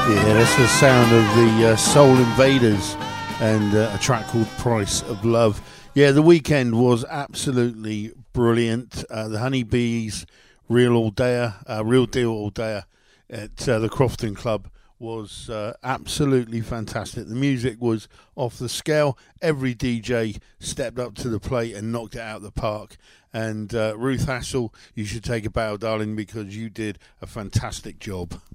Yeah, that's the sound of the Soul Invaders and a track called Price of Love. Yeah, the weekend was absolutely brilliant. The Honeybees Real Deal All Day at the Crofton Club was absolutely fantastic. The music was off the scale. Every DJ stepped up to the plate and knocked it out of the park. And Ruth Hassel, you should take a bow, darling, because you did a fantastic job.